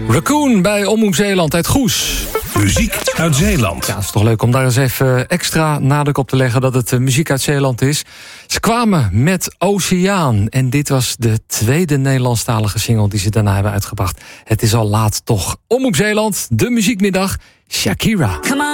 Raccoon bij Omroep Zeeland uit Goes. Muziek uit Zeeland. Ja, het is toch leuk om daar eens even extra nadruk op te leggen dat het muziek uit Zeeland is. Ze kwamen met Oceaan. En dit was de tweede Nederlandstalige single die ze daarna hebben uitgebracht. Het is al laat toch. Omroep Zeeland, de muziekmiddag, Shakira. Come on.